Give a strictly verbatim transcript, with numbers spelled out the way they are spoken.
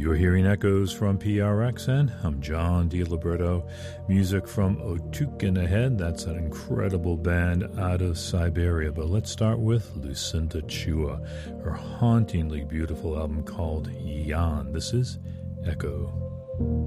You're hearing echoes from P R X N. I'm John DiLiberto. Music from Otuk Ahead. That's an incredible band out of Siberia. But let's start with Lucinda Chua, her hauntingly beautiful album called Yan. This is Echo.